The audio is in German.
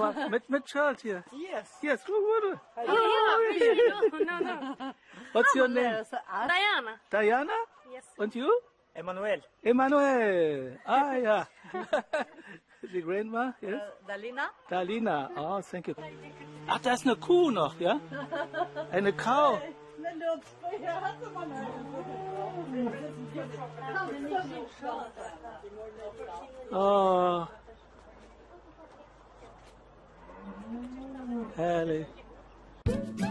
met Charles here. Yes. Yes, good. No. What's your name? Diana. Diana? Yes. And you? Emanuel. Emmanuel. Ah, ja. Die Grandma, yes? Dalina? Dalina. Oh, thank you. Ach, da ist eine Kuh noch, ja? Eine Cow. Oh. Herrlich.